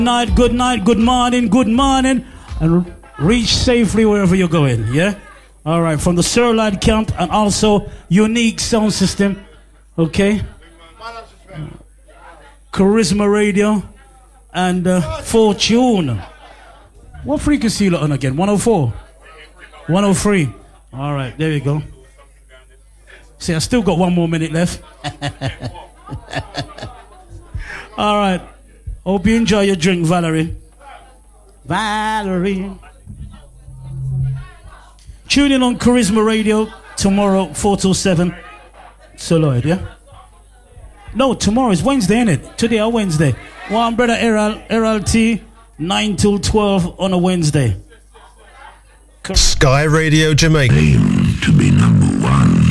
Good night, good morning, and reach safely wherever you're going, yeah? All right, from the Surlad camp and also Unique Sound System, okay? Charisma Radio and Fortune. What frequency you on again? 104? 103? All right, there you go. See, I still got 1 more minute left. All right. Hope you enjoy your drink, Valerie. Tune in on Charisma Radio tomorrow, 4 till 7. So Lloyd, yeah? No, tomorrow is Wednesday, ain't it? Today or Wednesday. One brother Errol T, 9 till 12 on a Wednesday. Sky Radio Jamaica. Aim to be number one,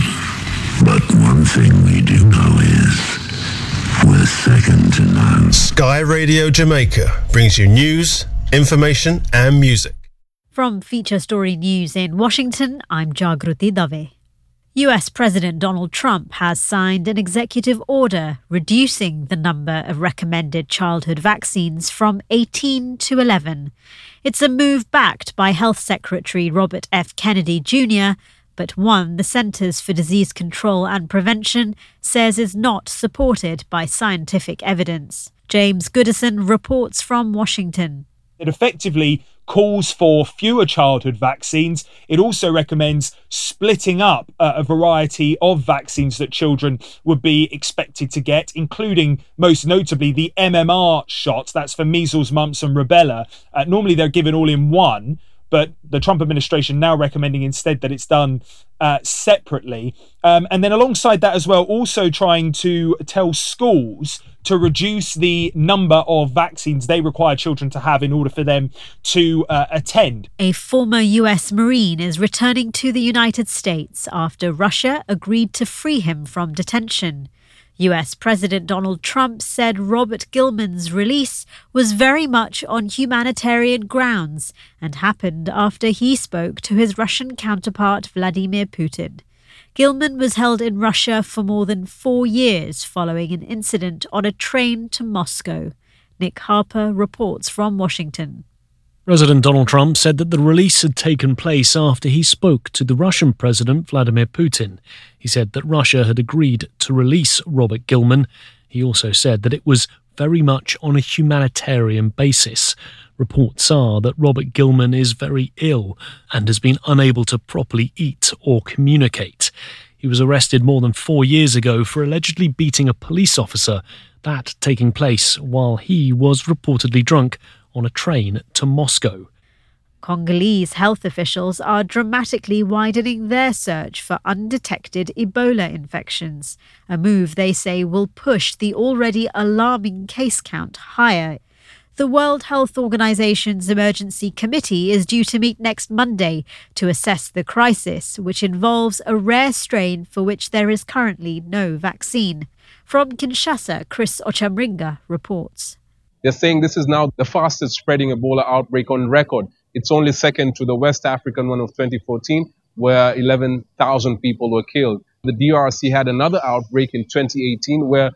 but one thing we do know is we're second to none. Sky Radio Jamaica brings you news, information and music. From Feature Story News in Washington, I'm Jagruti Dave. US President Donald Trump has signed an executive order reducing the number of recommended childhood vaccines from 18 to 11. It's a move backed by Health Secretary Robert F. Kennedy Jr., but one the Centers for Disease Control and Prevention says is not supported by scientific evidence. James Goodison reports from Washington. It effectively calls for fewer childhood vaccines. It also recommends splitting up a variety of vaccines that children would be expected to get, including, most notably, the MMR shots. That's for measles, mumps and rubella. Normally they're given all in one, but the Trump administration now recommending instead that it's done separately. And then alongside that as well, also trying to tell schools to reduce the number of vaccines they require children to have in order for them to attend. A former US Marine is returning to the United States after Russia agreed to free him from detention. US President Donald Trump said Robert Gilman's release was very much on humanitarian grounds and happened after he spoke to his Russian counterpart Vladimir Putin. Gilman was held in Russia for more than 4 years following an incident on a train to Moscow. Nick Harper reports from Washington. President Donald Trump said that the release had taken place after he spoke to the Russian President Vladimir Putin. He said that Russia had agreed to release Robert Gilman. He also said that it was very much on a humanitarian basis. Reports are that Robert Gilman is very ill and has been unable to properly eat or communicate. He was arrested more than 4 years ago for allegedly beating a police officer, that taking place while he was reportedly drunk on a train to Moscow. Congolese health officials are dramatically widening their search for undetected Ebola infections, a move they say will push the already alarming case count higher. The World Health Organization's Emergency Committee is due to meet next Monday to assess the crisis, which involves a rare strain for which there is currently no vaccine. From Kinshasa, Chris Ochamringa reports. They're saying this is now the fastest spreading Ebola outbreak on record. It's only second to the West African one of 2014, where 11,000 people were killed. The DRC had another outbreak in 2018, where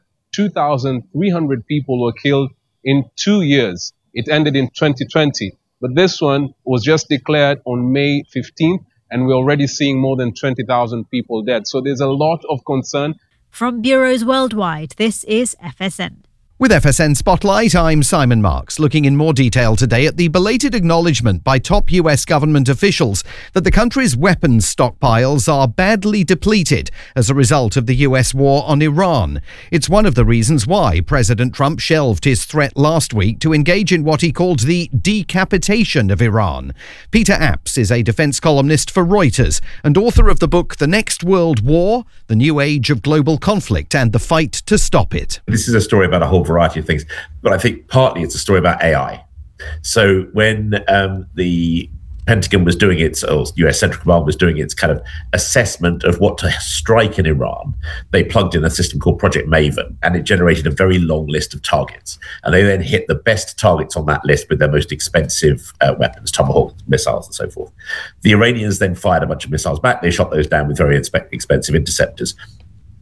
2,300 people were killed in 2 years. It ended in 2020. But this one was just declared on May 15th, and we're already seeing more than 20,000 people dead. So there's a lot of concern. From bureaus worldwide, this is FSN. With FSN Spotlight, I'm Simon Marks, looking in more detail today at the belated acknowledgement by top US government officials that the country's weapons stockpiles are badly depleted as a result of the US war on Iran. It's one of the reasons why President Trump shelved his threat last week to engage in what he called the decapitation of Iran. Peter Apps is a defense columnist for Reuters and author of the book The Next World War, The New Age of Global Conflict and the Fight to Stop It. This is a story about a whole variety of things, but I think partly it's a story about AI. So when the Pentagon was doing its, or US Central Command was doing its kind of assessment of what to strike in Iran, they plugged in a system called Project Maven, and it generated a very long list of targets. And they then hit the best targets on that list with their most expensive weapons, Tomahawk missiles and so forth. The Iranians then fired a bunch of missiles back. They shot those down with very expensive interceptors.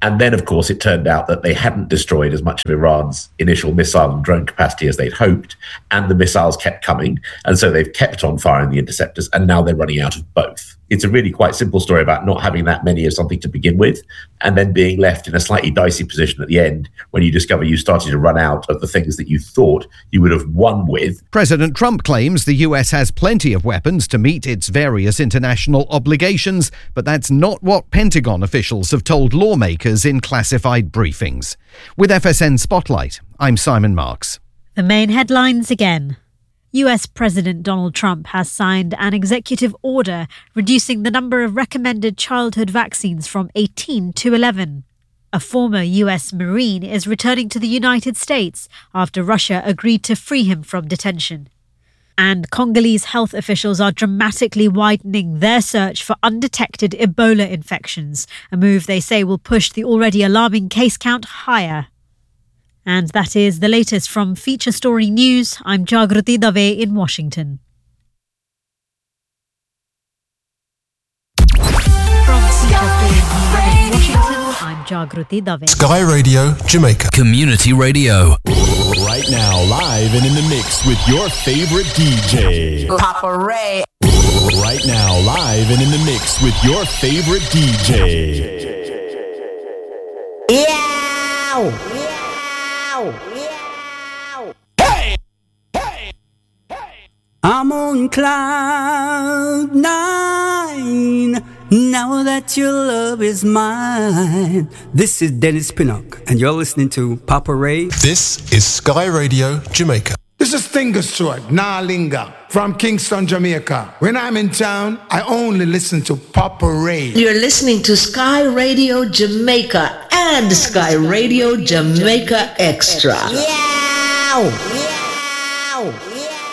And then, of course, it turned out that they hadn't destroyed as much of Iran's initial missile and drone capacity as they'd hoped, and the missiles kept coming. And so they've kept on firing the interceptors, and now they're running out of both. It's a really quite simple story about not having that many of something to begin with, and then being left in a slightly dicey position at the end when you discover you started to run out of the things that you thought you would have won with. President Trump claims the US has plenty of weapons to meet its various international obligations, but that's not what Pentagon officials have told lawmakers in classified briefings. With FSN Spotlight, I'm Simon Marks. The main headlines again. US President Donald Trump has signed an executive order reducing the number of recommended childhood vaccines from 18 to 11. A former US Marine is returning to the United States after Russia agreed to free him from detention. And Congolese health officials are dramatically widening their search for undetected Ebola infections, a move they say will push the already alarming case count higher. And that is the latest from Feature Story News. I'm Jagruti Dave in Washington. From Feature Story News in Washington, I'm Jagruti Dave. Sky Radio Jamaica. Community radio. Right now, live and in the mix with your favorite DJ. Papa Ray. Right now, live and in the mix with your favorite DJ. Yow! Hey! Hey! Hey! I'm on cloud 9. Now that your love is mine. This is Dennis Pinnock, and you're listening to Papa Ray. This is Sky Radio Jamaica. This is Finger Sword, Nalinga, from Kingston, Jamaica. When I'm in town, I only listen to Papa Ray. You're listening to Sky Radio Jamaica and Sky Radio Jamaica Extra. Yow! Yow! Yow!